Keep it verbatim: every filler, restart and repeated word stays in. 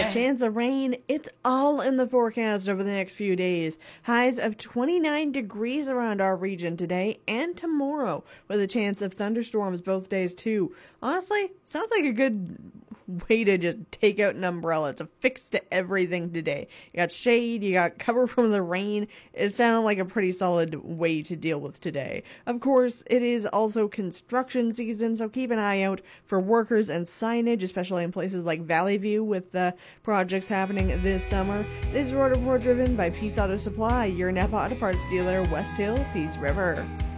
chance of rain, it's all in the forecast over the next few days. Highs of twenty-nine degrees around our region today and tomorrow, with a chance of thunderstorms both days too. Honestly, sounds like a good way to just take out an umbrella. It's a fix to everything today. You got shade, you got cover from the rain. It sounded like a pretty solid way to deal with today. Of course, it is also construction season, so keep an eye out for workers and signage, especially in places like Valley View with the projects happening this summer. This is Road Report driven by Peace Auto Supply, your Napa Auto Parts dealer, West Hill, Peace River.